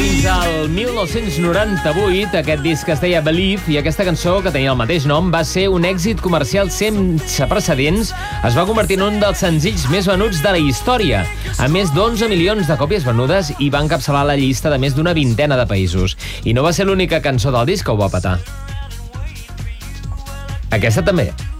fins al 1998, aquest disc es deia Believe, i aquesta cançó, que tenia el mateix nom, va ser un èxit comercial sense precedents. Es va convertir en un dels senzills més venuts de la història, amb més d'11 milions de còpies venudes, i va encapçalar la llista de més d'una vintena de països. I no va ser l'única cançó del disc que ho va petar. Aquesta també.